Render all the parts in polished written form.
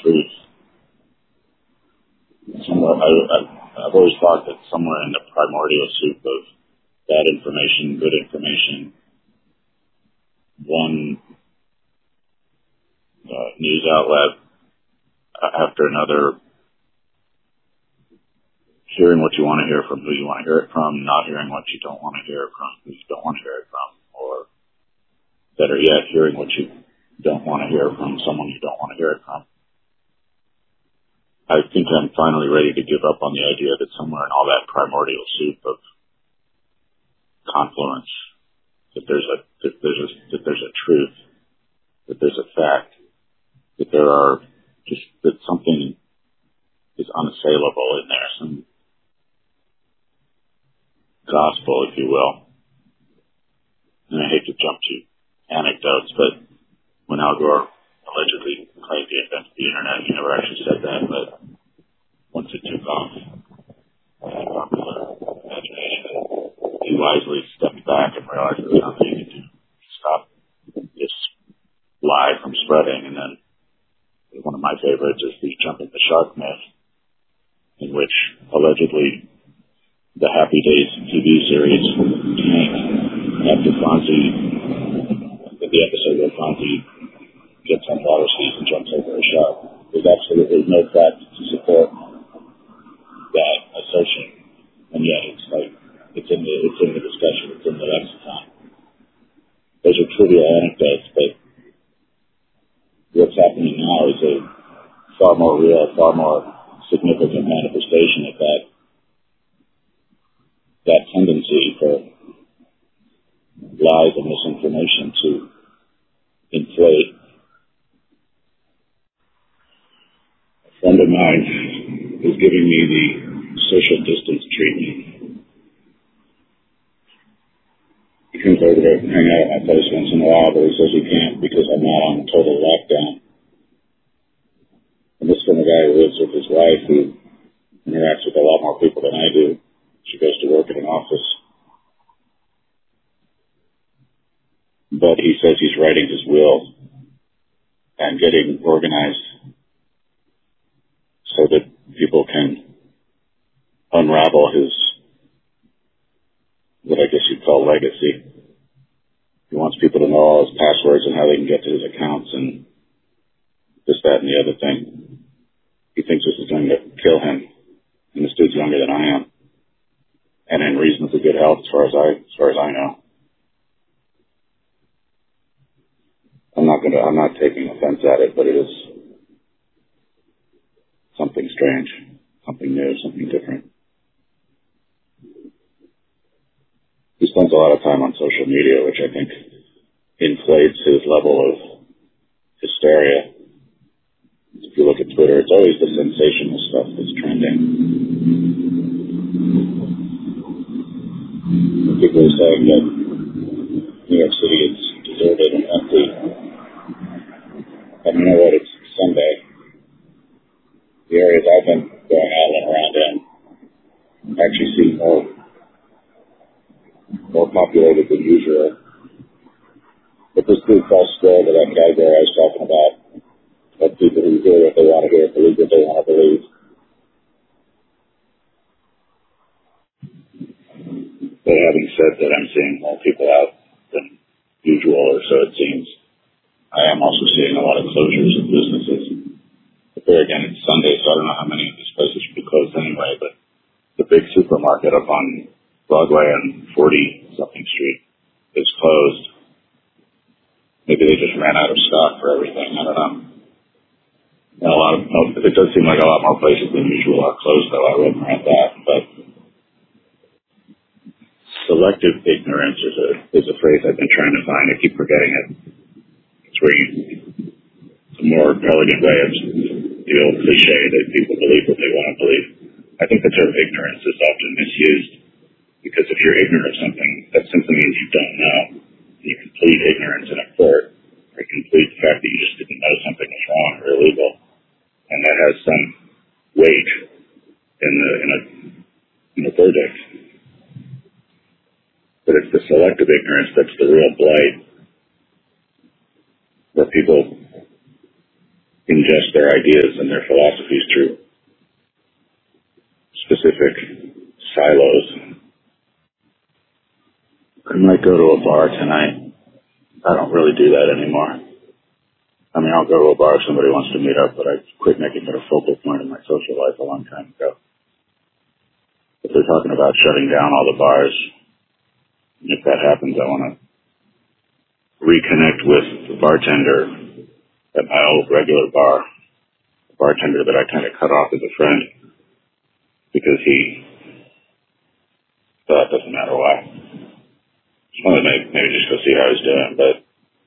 truth. I've always thought that somewhere in the primordial soup of bad information, good information, one news outlet after another, hearing what you want to hear from who you want to hear it from, not hearing what you don't want to hear from who you don't want to hear it from, or better yet, hearing what you don't want to hear from someone you don't want to hear it from. I think I'm finally ready to give up on the idea that somewhere in all that primordial soup of confluence, that there's a truth, that there's a fact, that that something is unassailable in there, some gospel, if you will. And I hate to jump to anecdotes, but when Al Gore allegedly claimed he invented the internet, he never actually said that, but once it took off in popular imagination, he wisely stepped back and realized there was nothing he could do to stop this lie from spreading. And then one of my favorites is the jumping the shark myth, in which allegedly the Happy Days TV series tanked after the episode where Fonzie gets on water skis and jumps over a shark. There's absolutely no fact to support that assertion, and yet it's in the discussion, it's in the lexicon. Those are trivial anecdotes, but what's happening now is a far more real, far more significant manifestation of that tendency for lies and misinformation to inflate. A friend of mine is giving me the social distance treatment. He comes over to hang out at my place once in a while, but he says he can't because I'm not on total lockdown. And this is from a guy who lives with his wife who interacts with a lot more people than I do. She goes to work in an office. But he says he's writing his will and getting organized so that people can unravel his, what I guess you'd call legacy. He wants people to know all his passwords and how they can get to his accounts and this, that, and the other thing. He thinks this is going to kill him. And this dude's younger than I am. And in reasonably good health as far as I know. I'm not taking offense at it, but it is something strange, something new, something different. He spends a lot of time on social media, which I think inflates his level of hysteria. If you look at Twitter, it's always the sensational stuff that's trending. People are saying that New York City is deserted and empty. And you know what? It's Sunday. The areas I've been going out and around in actually seem more populated than usual. But this dude falls square to that category I was talking about. Of people who hear what they want to hear, believe what they want to believe. But having said that, I'm seeing more people out than usual, or so it seems. I am also seeing a lot of closures of businesses. But there again, it's Sunday, so I don't know how many of these places should be closed anyway, but the big supermarket up on Broadway and 40-something Street is closed. Maybe they just ran out of stock for everything. I don't know. It does seem like a lot more places than usual are closed, though. I wouldn't rent that. But selective ignorance is a phrase I've been trying to find. I keep forgetting it. It's a more elegant way of the old cliche that people believe what they want to believe. I think the term ignorance is often misused because if you're ignorant of something, that simply means you don't know. You can plead ignorance in a court, or you can plead the fact that you just didn't know something was wrong or illegal. And that has some weight in a verdict. But it's the selective ignorance that's the real blight, where people ingest their ideas and their philosophies through specific silos. I might go to a bar tonight. I don't really do that anymore. I mean, I'll go to a bar if somebody wants to meet up, but I quit making it a focal point in my social life a long time ago. If they're talking about shutting down all the bars, if that happens, I want to reconnect with the bartender at my old regular bar, the bartender that I kind of cut off as a friend because it doesn't matter why. Just wanted to maybe just go see how he's doing, but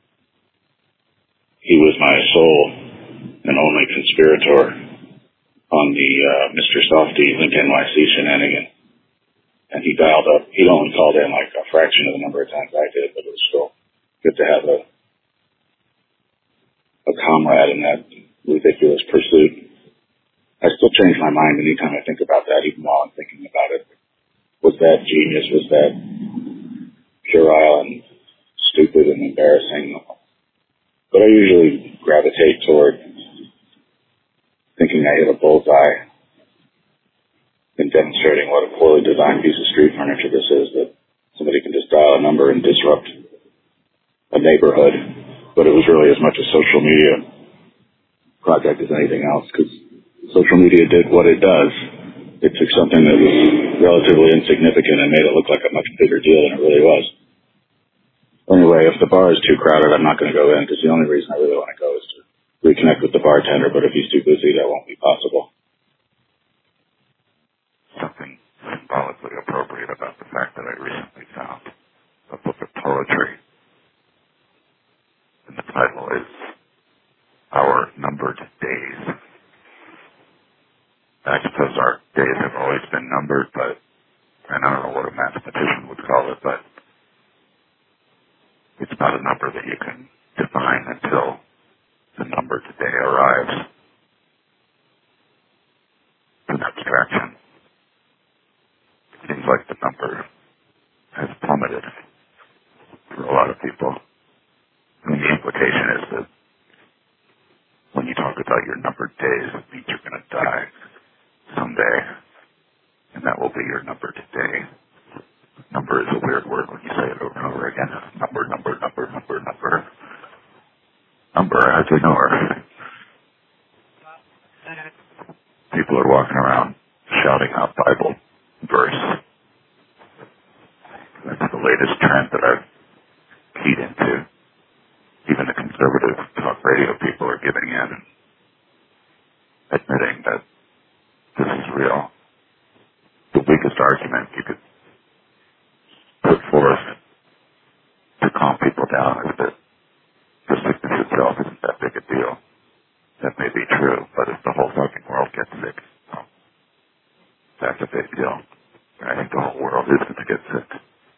he was my sole and only conspirator on the Mr. Softy Link NYC shenanigan. And he dialed up. He'd only called in like a fraction of the number of times I did, but it was still good to have a comrade in that ridiculous pursuit. I still change my mind anytime I think about that, even while I'm thinking about it. Was that genius? Was that puerile and stupid and embarrassing? But I usually gravitate toward thinking I hit a bullseye in demonstrating what a poorly designed piece of street furniture this is, that somebody can just dial a number and disrupt a neighborhood. But it was really as much a social media project as anything else, because social media did what it does. It took something that was relatively insignificant and made it look like a much bigger deal than it really was. Anyway, if the bar is too crowded, I'm not going to go in, because the only reason I really want to go is to reconnect with the bartender, but if he's too busy, that won't be possible. Something symbolically appropriate about the fact that I recently found a book of poetry, and the title is Our Numbered Days. I suppose our days have always been numbered, and I don't know what a mathematician would call it, but it's not a number that you can define until the numbered day arrives. It's an abstraction. It seems like the number has plummeted for a lot of people. I mean, the implication is that when you talk about your numbered days, it means you're going to die someday, and that will be your numbered day. Number is a weird word when you say it over and over again. Number. Number, as we know her. People are walking around shouting out Bible verse. That's the latest trend that I've keyed into. Even the conservative talk radio people are giving in and admitting that this is real. The weakest argument you could put forth to calm people down is that the sickness itself isn't that big a deal. That may be true, but if the whole fucking world gets sick, well, that's a big deal. And I think the whole world is going to get sick.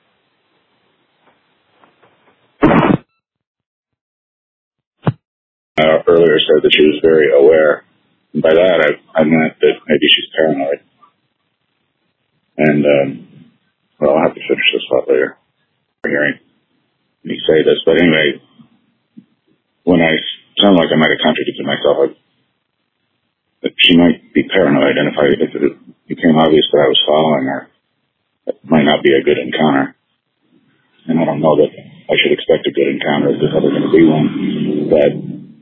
Earlier said that she was very aware. And by that, I meant that maybe she's paranoid. And, well, I'll have to finish this thought later. Hearing me say this, but anyway, when I sound like I might have contradicted myself, she might be paranoid, and if it became obvious that I was following her, it might not be a good encounter. And I don't know that I should expect a good encounter if there's ever going to be one. But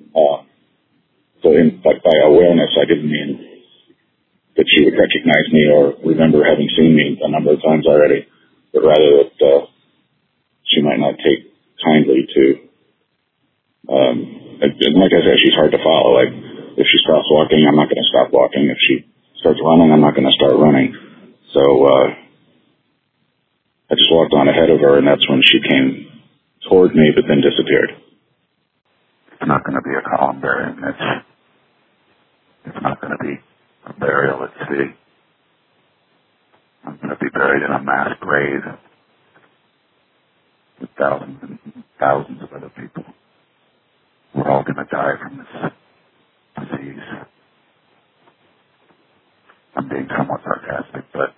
by awareness, I didn't mean that she would recognize me or remember having seen me a number of times already, but rather that she might not take kindly to, and like I said, she's hard to follow. Like, if she stops walking, I'm not going to stop walking. If she starts running, I'm not going to start running. So I just walked on ahead of her, and that's when she came toward me, but then disappeared. It's not going to be a columbarium, Mitch. It's not going to be a burial at sea. I'm going to be buried in a mass grave with thousands and thousands of other people. We're all going to die from this disease. I'm being somewhat sarcastic, but